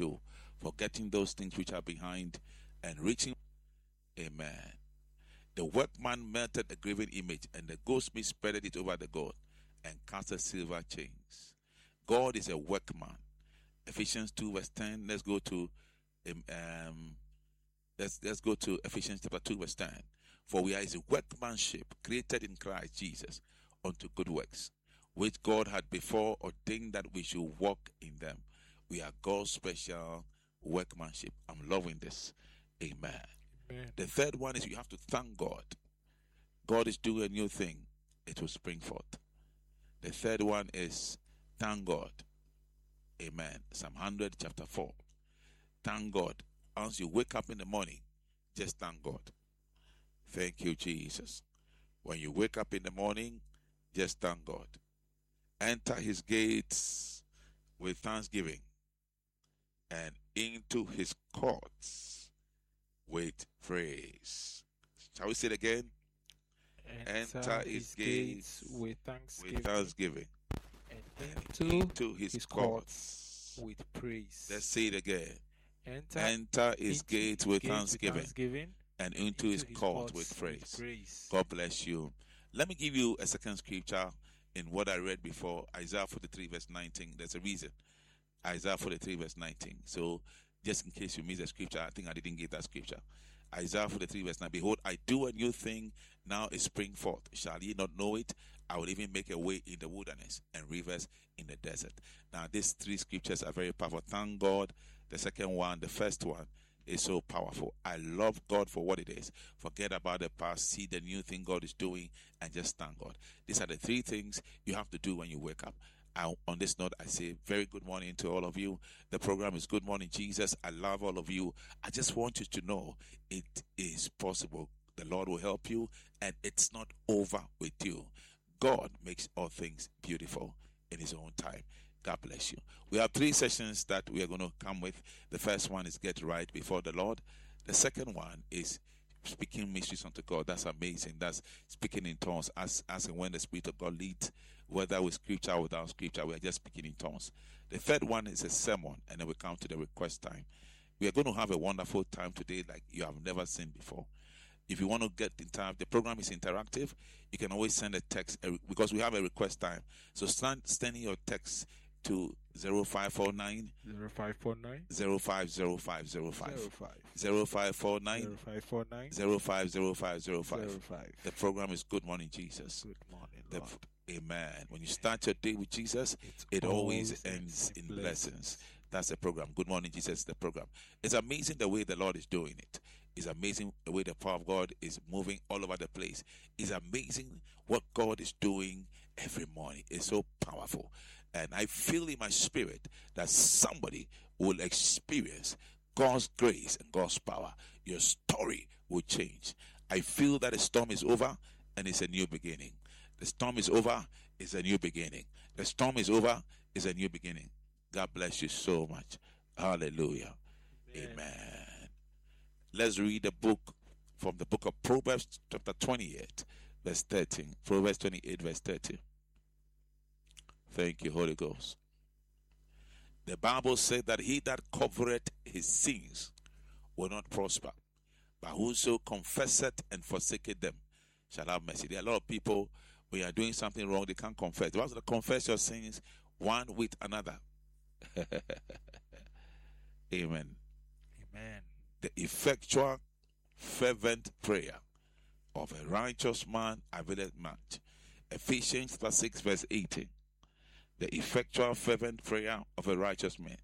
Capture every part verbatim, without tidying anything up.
do, forgetting those things which are behind and reaching. Amen. The workman melted the graven image, and the goldsmith spread it over the gold and cast the silver chains. God is a workman. Ephesians two verse ten. Let's go to um, um let's let's go to Ephesians chapter two verse ten. For we are his workmanship, created in Christ Jesus unto good works, which God had before ordained that we should walk in them. We are God's special workmanship. I'm loving this. Amen. Amen. The third one is you have to thank God. God is doing a new thing. It will spring forth. The third one is thank God. Amen. Psalm one hundred chapter four. Thank God. Once you wake up in the morning, just thank God. Thank you, Jesus. When you wake up in the morning, just thank God. Enter his gates with thanksgiving and into his courts with praise. Shall we say it again? Enter, Enter his, his gates, gates with thanksgiving, with thanksgiving and and into, into his, his courts, courts with praise. Let's say it again. Enter, Enter his into gates his with gates thanksgiving, with thanksgiving and into, into his, his court courts with praise. with praise. God bless you. Let me give you a second scripture in what I read before. Isaiah forty-three verse nineteen. There's a reason. Isaiah forty-three verse nineteen. So just in case you missed the scripture, I think I didn't give that scripture. Isaiah forty-three verse nine. Behold, I do a new thing, now it spring forth. Shall ye not know it? I will even make a way in the wilderness and rivers in the desert. Now these three scriptures are very powerful. Thank God. The second one, the first one, is so powerful. I love God for what it is. Forget about the past. See the new thing God is doing and just thank God. These are the three things you have to do when you wake up. I, on this note, I say very good morning to all of you. The program is Good Morning Jesus. I love all of you. I just want you to know it is possible. The Lord will help you, and it's not over with you. God makes all things beautiful in his own time. God bless you. We have three sessions that we are going to come with. The first one is get right before the Lord. The second one is speaking mysteries unto God. That's amazing. That's speaking in tongues as, as and when the Spirit of God leads, whether with scripture or without scripture, we are just speaking in tongues. The third one is a sermon, and then we come to the request time. We are going to have a wonderful time today like you have never seen before. If you want to get in time, the program is interactive. You can always send a text because we have a request time. So send, send your text to zero five four nine zero five four nine zero five zero five zero five zero five zero five four nine zero five four nine zero five zero five zero five. zero five. The program is Good Morning Jesus. Good morning, The, Lord. amen. When you start your day with Jesus, It's it always always ends in in blessings. blessings. That's the program. Good Morning Jesus, the program. It's amazing the way the Lord is doing it. It's amazing the way the power of God is moving all over the place. It's amazing what God is doing every morning. It's so powerful. And I feel in my spirit that somebody will experience God's grace and God's power. Your story will change. I feel that the storm is over and it's a new beginning. The storm is over, it's a new beginning. The storm is over, it's a new beginning. God bless you so much. Hallelujah. Amen. Amen. Let's read the book from the book of Proverbs chapter twenty-eight, verse thirteen. Proverbs twenty-eight, verse thirteen. Thank you, Holy Ghost. The Bible said that he that covereth his sins will not prosper, but whoso confesseth and forsaketh them shall have mercy. There are a lot of people, when you are doing something wrong, they can't confess. The Bible says, confess your sins one with another. Amen. Amen. The effectual, fervent prayer of a righteous man availeth much. Ephesians six, verse eighteen. The effectual, fervent prayer of a righteous man.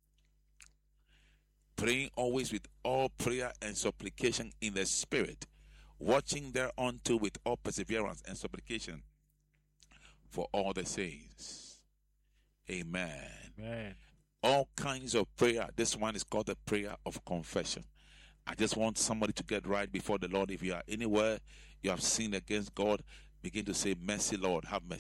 Praying always with all prayer and supplication in the Spirit, watching thereunto with all perseverance and supplication for all the saints. Amen. Amen. All kinds of prayer. This one is called the prayer of confession. I just want somebody to get right before the Lord. If you are anywhere you have sinned against God, begin to say, mercy, Lord, have mercy.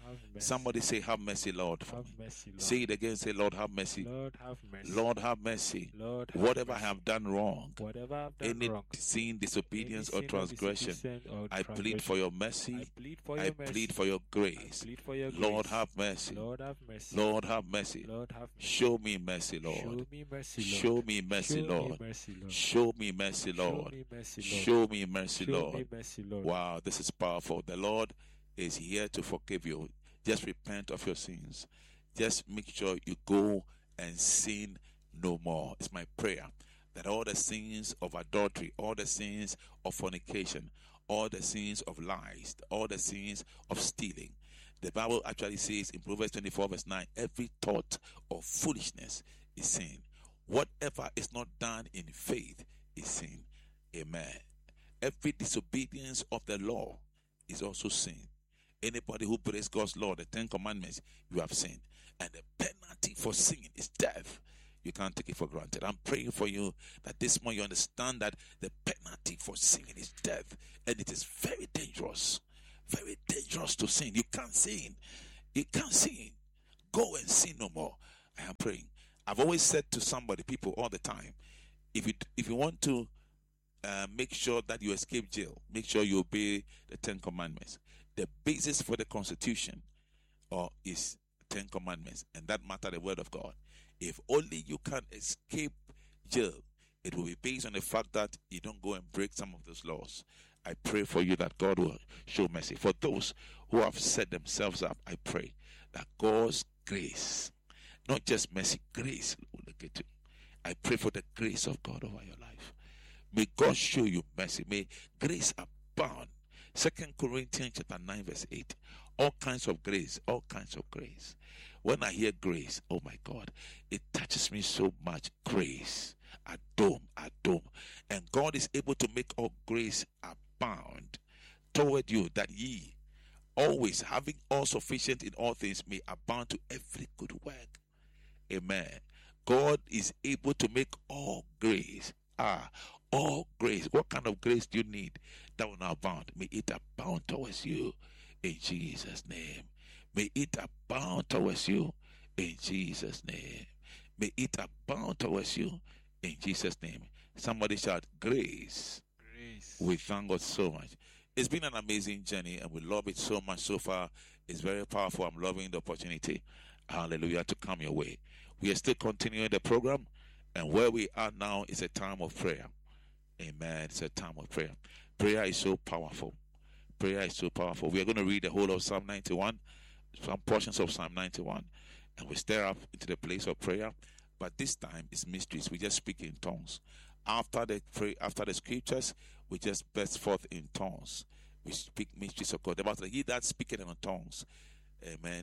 Have mercy. Somebody say, have mercy, Lord. For Have me. mercy, Lord. Say it again. Say, Lord, have mercy. Lord, have mercy. Lord, have mercy. Lord, have Whatever mercy. I have done wrong, Whatever I've done any wrong, sin, disobedience, any or sin transgression, disobedience or I plead for transgression, your mercy. I plead for I your mercy. plead for your I grace. plead for your Lord, grace. have mercy. Lord, have mercy. Lord, have mercy. Lord, have mercy. Show me mercy, Lord. Show me mercy, Lord. Show me mercy, Show Lord. me mercy, Lord. Show me mercy, Show Lord. me mercy, Lord. Show me mercy, Show Lord. me mercy, Lord. Wow, this is powerful. The Lord is here to forgive you. Just repent of your sins. Just make sure you go and sin no more. It's my prayer that all the sins of adultery, all the sins of fornication, all the sins of lies, all the sins of stealing. The Bible actually says in Proverbs twenty-four verse nine, every thought of foolishness is sin. Whatever is not done in faith is sin. Amen. Every disobedience of the law is also sin. Anybody who breaks God's law, the Ten Commandments, you have sinned. And the penalty for sinning is death. You can't take it for granted. I'm praying for you that this morning you understand that the penalty for sinning is death. And it is very dangerous. Very dangerous to sin. You can't sin. You can't sin. Go and sin no more. I am praying. I've always said to somebody, people all the time, if you if you want to uh, make sure that you escape jail, make sure you obey the Ten Commandments. The basis for the Constitution or is Ten Commandments, and that matter the Word of God. If only you can escape jail, it will be based on the fact that you don't go and break some of those laws. I pray for you that God will show mercy. For those who have set themselves up, I pray that God's grace, not just mercy, grace will locate you. I pray for the grace of God over your life. May God show you mercy. May grace abound. Second Corinthians chapter nine verse eight. All kinds of grace, all kinds of grace. When I hear grace, oh my God, it touches me so much. Grace, adom, adom. And God is able to make all grace abound toward you, that ye, always having all sufficient in all things, may abound to every good work. Amen. God is able to make all grace, ah, all grace. What kind of grace do you need that will not abound? May it abound towards you in Jesus' name. May it abound towards you in Jesus' name. May it abound towards you in Jesus' name. Somebody shout, grace. Grace. We thank God so much. It's been an amazing journey and we love it so much so far. It's very powerful. I'm loving the opportunity, hallelujah, to come your way. We are still continuing the program, and where we are now is a time of prayer. Amen. It's a time of prayer. Prayer is so powerful. Prayer is so powerful. We are going to read the whole of Psalm ninety-one, some portions of Psalm ninety-one, and we stare up into the place of prayer. But this time it's mysteries. We just speak in tongues. After the pray, after the scriptures, we just burst forth in tongues. We speak mysteries of God. The Bible says, he that speaketh in tongues, amen,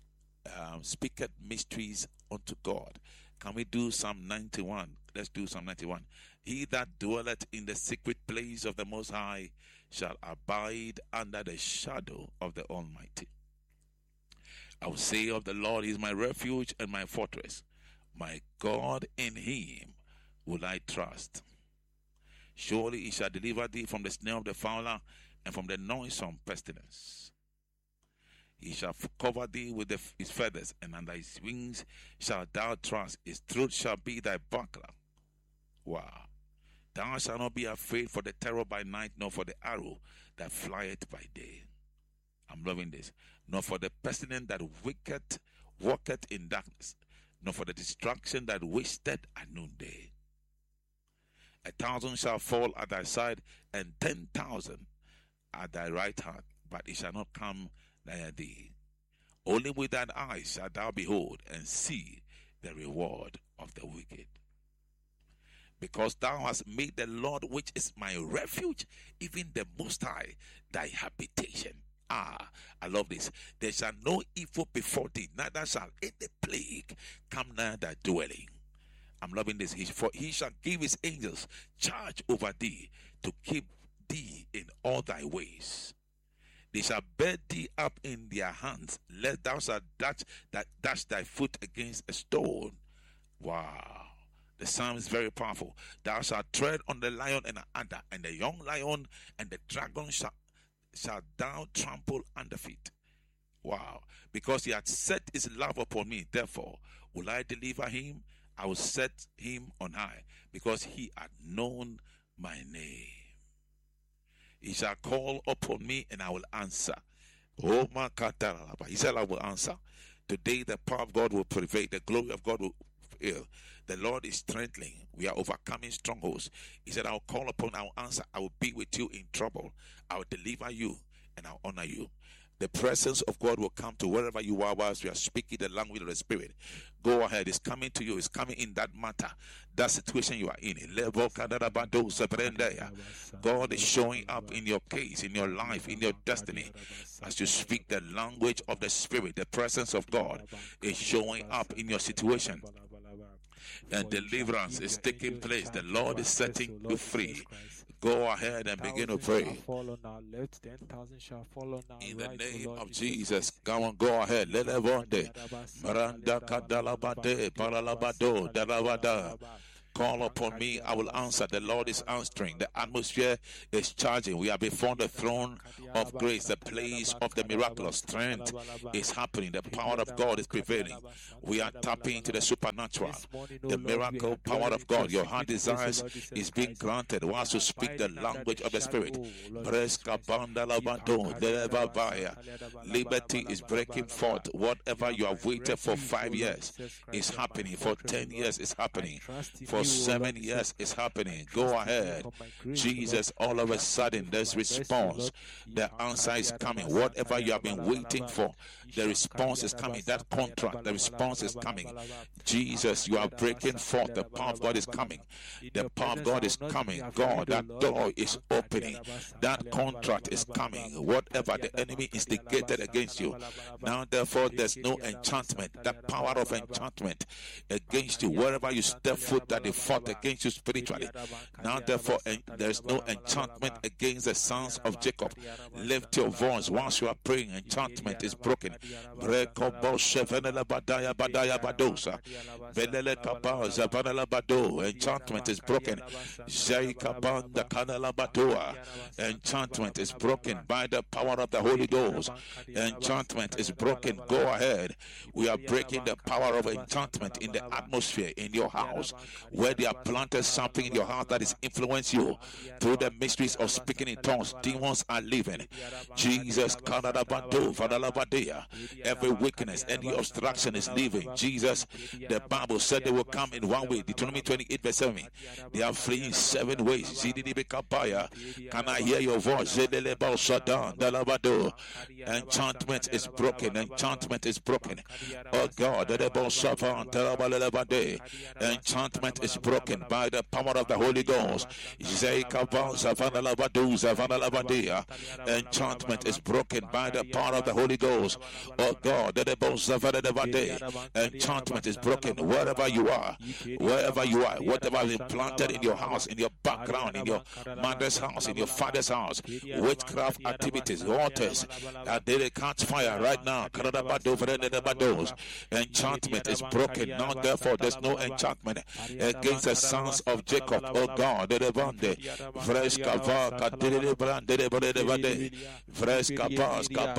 um, speaketh mysteries unto God. Can we do Psalm ninety-one? Let's do Psalm ninety-one. He that dwelleth in the secret place of the Most High shall abide under the shadow of the Almighty. I will say of the Lord, he is my refuge and my fortress. My God, in him will I trust. Surely he shall deliver thee from the snare of the fowler and from the noisome pestilence. He shall cover thee with the, his feathers, and under his wings shalt thou trust. His truth shall be thy buckler. Wow. Thou shalt not be afraid for the terror by night, nor for the arrow that flieth by day. I'm loving this. Nor for the pestilence that wicked walketh in darkness, nor for the destruction that wasteth at noonday. A thousand shall fall at thy side, and ten thousand at thy right hand, but it shall not come nigh thee. Only with thine eyes shalt thou behold and see the reward of the wicked. Because thou hast made the Lord, which is my refuge, even the Most High, thy habitation. Ah, I love this. There shall no evil before thee, neither shall any plague come nigh thy dwelling. I'm loving this. He, for he shall give his angels charge over thee to keep thee in all thy ways. They shall bear thee up in their hands, lest thou shalt dash, that dash thy foot against a stone. Wow. The psalm is very powerful. Thou shalt tread on the lion and the adder, and the young lion and the dragon shall, shall thou trample under feet. Wow. Because he had set his love upon me, therefore will I deliver him. I will set him on high, because he had known my name. He shall call upon me, and I will answer. Oh, my God, he said, I will answer. Today, the power of God will prevail. The glory of God will prevail. The Lord is strengthening. We are overcoming strongholds. He said, I will call upon, I will answer. I will be with you in trouble. I will deliver you, and I will honor you. The presence of God will come to wherever you are whilst we are speaking the language of the Spirit. Go ahead. It's coming to you. It's coming in that matter, that situation you are in. God is showing up in your case, in your life, in your destiny. As you speak the language of the Spirit, the presence of God is showing up in your situation. And deliverance is taking place. The Lord is setting you free. Go ahead and begin to pray. In the name of Jesus, come on, go ahead. Let everyone day. Maranda kadalabade, paralabado, dalavada. Call upon me, I will answer. The Lord is answering. The atmosphere is charging. We are before the throne of grace, the place of the miraculous. Strength is happening. The power of God is prevailing. We are tapping into the supernatural, the miracle power of God. Your heart desires is being granted once you speak the language of the Spirit. Liberty is breaking forth. Whatever you have waited for five years is happening. For ten years is happening. For seven years is happening. Go ahead. Jesus, all of a sudden there's response. The answer is coming. Whatever you have been waiting for, the response is coming. That contract, the response is coming. Jesus, you are breaking forth. The power of God is coming. The power of God is coming. God, that door is opening. That contract is coming. Whatever the enemy instigated against you, now therefore there's no enchantment. That power of enchantment against you, wherever you step foot, that they fought against you spiritually. Now therefore en- there's no enchantment against the sons of Jacob. Lift your voice whilst you are praying. Enchantment is broken. Enchantment is broken. Enchantment is broken by the power of the Holy Ghost. Enchantment is broken. Go ahead. We are breaking the power of enchantment in the atmosphere in your house, where they have planted something in your heart that is influencing you through the mysteries of speaking in tongues. Demons are leaving. Jesus, every weakness, any obstruction is leaving. Jesus, the Bible said they will come in one way. Deuteronomy twenty-eight verse seven. They are fleeing seven ways. Can I hear your voice? Enchantment is broken. Enchantment is broken. Oh God, enchantment is broken by the power of the Holy Ghost. Enchantment is broken by the power of the Holy Ghost. Oh God, enchantment is broken wherever you are, wherever you are, whatever has been planted in your house, in your background, in your mother's house, in your father's house, witchcraft activities, altars, they catch fire right now. Enchantment is broken now. Therefore, there's no enchantment against the sons of Jacob. Oh God, Fresca vaca, Fresca pasca,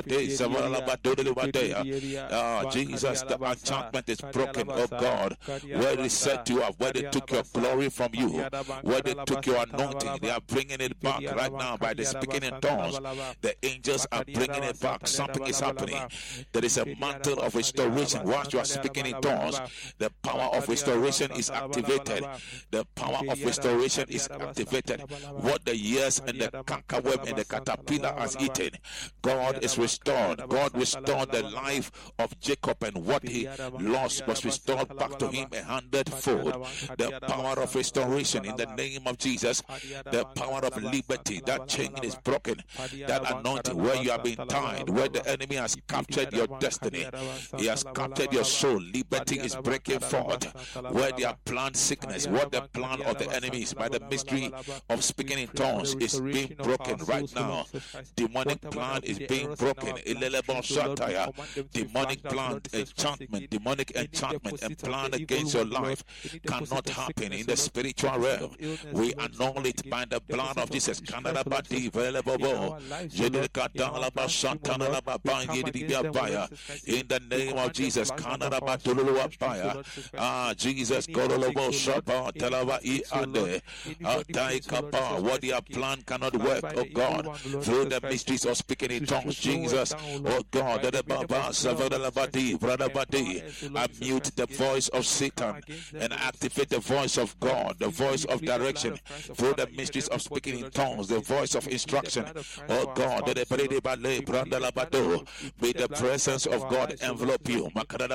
Ah, Jesus, the enchantment is broken. Oh God, where they set you up, where they took your glory from you, where they took your anointing, they are bringing it back right now by the speaking in tongues. The angels are bringing it back. Something is happening. There is a mantle of restoration. Whilst you are speaking in tongues, the power of restoration is activated. The power of restoration is activated. What the years and the cankerworm and the caterpillar has eaten, God is restored. God restored the life of Jacob, and what he lost was restored back to him a hundredfold. The power of restoration in the name of Jesus. The power of liberty. That chain is broken. That anointing where you have been tied, where the enemy has captured your destiny, he has captured your soul. Liberty is breaking forth. Where they are planted planned sickness, what the plan of the enemies by the mystery of speaking in tongues is being broken right now. Demonic plan is being broken. Demonic plan, enchantment, demonic enchantment and plan against your life cannot happen in the spiritual realm. We annul it by the blood of Jesus. In the name of Jesus. Ah, Jesus, what your plan cannot work, oh God, through the mysteries of speaking in tongues, Jesus, oh God, I mute the voice of Satan and activate the voice of God, the voice of direction through the mysteries of speaking in tongues, the voice of instruction, oh God, may the presence of God envelope you.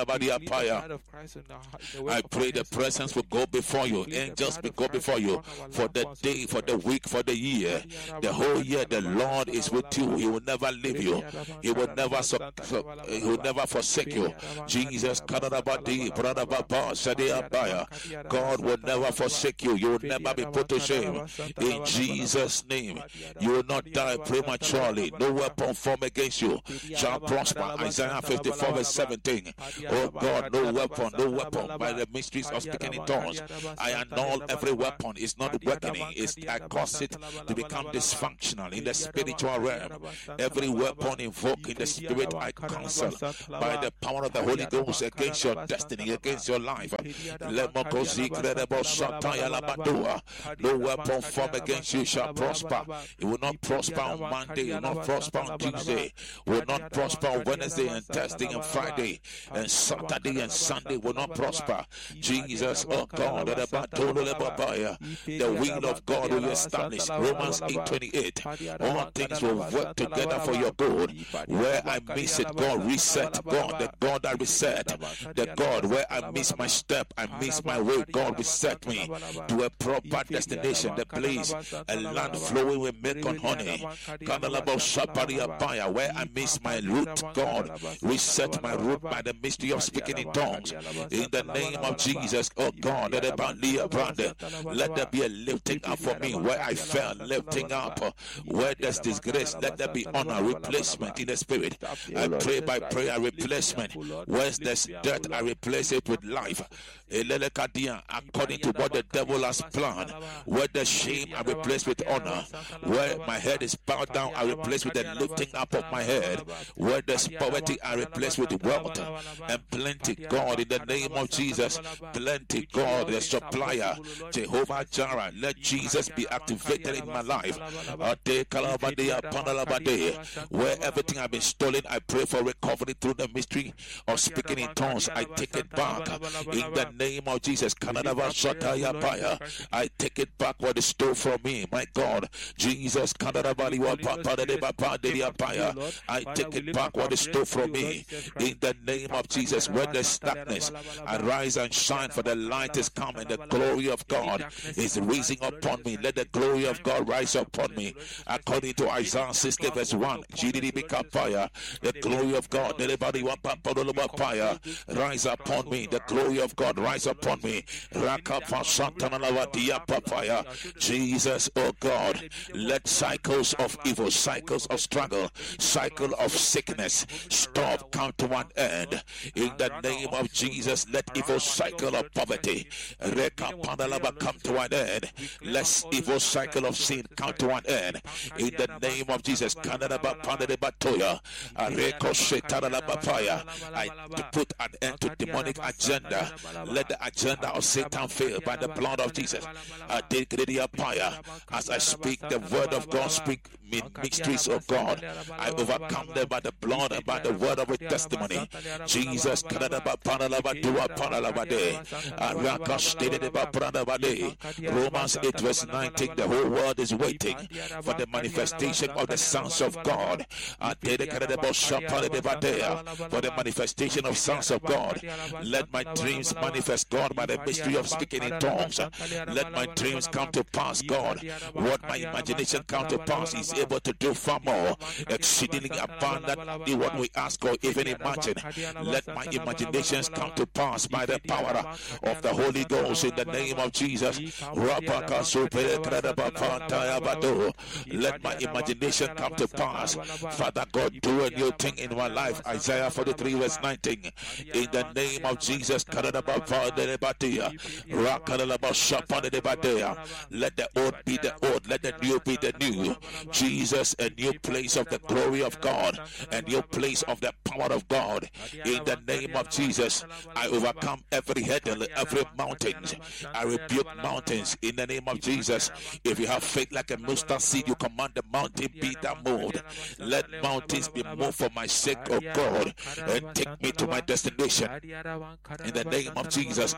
I pray the presence will go before you, angels will go before you for the day, for the week, for the year, the whole year. The Lord is with you. He will never leave you. He will never he will never forsake you. Jesus, God will never forsake you. You will never be put to shame. In Jesus' name, you will not die prematurely. No weapon formed against you shall prosper. Isaiah fifty-four verse seventeen. Oh God, no weapon, no weapon by the mysteries of speaking in tongues. I annul every weapon. It's not working. It's, I cause it to become dysfunctional in the spiritual realm. Every weapon invoked in the spirit, I cancel by the power of the Holy Ghost against your destiny, against your life. No weapon formed against you shall prosper. It will not prosper on Monday, it will not prosper on Tuesday, it will not prosper on Wednesday and Thursday and Friday and Saturday and Sunday will not prosper. Jesus, oh God, the will of God will be established. Romans eight twenty-eight. All things will work together for your good. Where I miss it, God reset. God, the God I reset. The God where I miss my step, I miss my way, God reset me to a proper destination, the place, a land flowing with milk and honey. Where I miss my route, God reset my route by the mystery of speaking in tongues. In the name of Jesus, oh God, let there be a lifting up for me where I fell, lifting up where there's disgrace. Let there be honor, replacement in the spirit. I pray by prayer, replacement. Where's there's death, I replace it with life. According to what the devil has planned. Where there's shame, I replace with honor. Where my head is bowed down, I replace with the lifting up of my head. Where there's poverty, I replace with wealth and plenty. God, in the name of Jesus, plenty. God, the supplier, Jehovah Jireh, let Jesus be activated in my life. Where everything I've been stolen, I pray for recovery through the mystery of speaking in tongues. I take it back in the name of Jesus. I take it back what is stole from me, my God. Jesus, I take it back what is stole from me in the name of Jesus. Where there's darkness, arise and shine, for the light is coming. The glory of God is rising upon me. Let the glory of God rise upon me. According to Isaiah sixty verse one, the glory of God, rise upon me. The glory of God rise upon me. Jesus, oh God, let cycles of evil, cycles of struggle, cycle of sickness stop, come to an end. In the name of Jesus, let evil cycle of poverty come to an end. Let evil cycle of sin come to an end. In the name of Jesus, I put an end to demonic agenda. Let the agenda of Satan fail by the blood of Jesus. As I speak the word of God, speak mysteries of God, I overcome them by the blood and by the word of a testimony. Jesus, Romans eight verse nineteen, the whole world is waiting for the manifestation of the sons of God. For the manifestation of sons of God. Let my dreams manifest, God, by the mystery of speaking in tongues. Let my dreams come to pass, God. What my imagination come to pass is able to do far more, exceedingly abundantly what we ask or even imagine. Let my imaginations come to pass by the power of the Holy Ghost in the name of Jesus. Let my imagination come to pass. Father God, do a new thing in my life. Isaiah forty-three verse nineteen. In the name of Jesus. Let the old be the old. Let the new be the new. Jesus, a new place of the glory of God, a new place of the power of God. In the name of Jesus, I overcome every hurdle, every mountain. I rebuke mountains in the name of Jesus. If you have faith like a mustard seed, you command the mountain be that moved. Let mountains be moved for my sake, oh God, and take me to my destination. In the name of Jesus,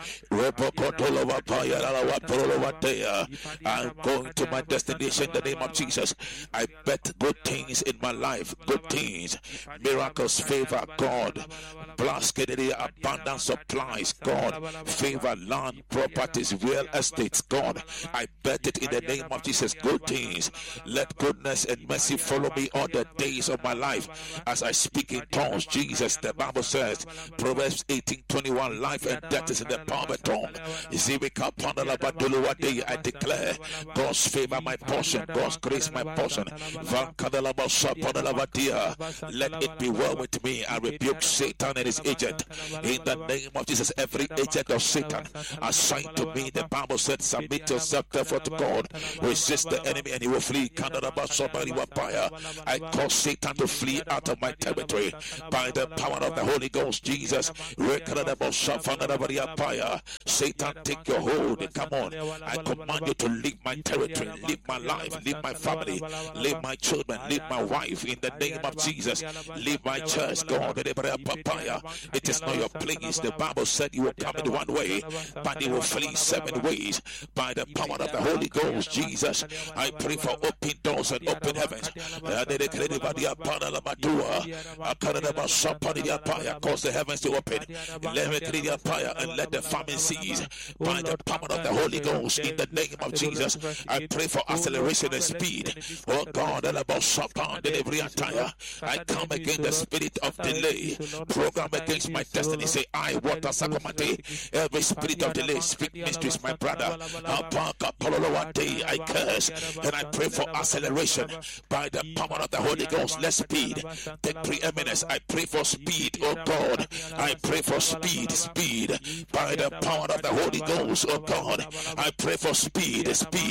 I'm going to my destination in the name of Jesus. I bet good things in my life, good things, miracles, favor, God, blessed, abundant supplies, God, favor, land, properties, real estates, God. I bet it in the name of Jesus, good things. Let goodness and mercy follow me all the days of my life as I speak in tongues. Jesus, the Bible says, Proverbs eighteen twenty-one, life and death is in the power of the tongue. I declare God's favor my portion, God's grace my portion. Let it be well with me. I rebuke Satan and his agent in the name of Jesus. Every agent of Satan assigned to me, the Bible said, submit yourself therefore to God, resist the enemy and he will flee. I cause Satan to flee out of my territory by the power of the Holy Ghost. Jesus, Satan, take your hold. Come on, I command you to leave my territory, leave my life, leave my family, leave my children, leave my wife in the name of Jesus. Leave my church, God. It is not your place. The Bible said you will come in one way, but you will flee seven ways by the power of the Holy Ghost. Jesus, I pray for open doors and open heavens. Cause the heavens to open. And let the famine cease by the power of the Holy Ghost in the name of Jesus. I pray for acceleration and speed. Oh God, I come against the spirit of delay, program against my destiny. Say, I water Sakomate. Every spirit of delay, speak mysteries, my brother. I curse and I pray for acceleration by the power of the Holy Ghost. Let speed take preeminence. I pray for speed, oh God. I pray for speed, speed by the power of the Holy Ghost, oh God. I pray for speed, speed.